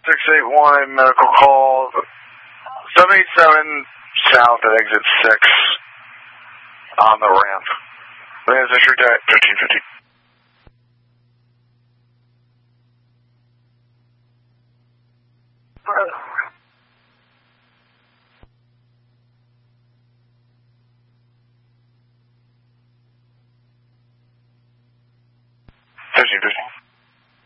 681 medical call. 787 south at exit 6 on the ramp. Lands issued at 1550. Fifteen.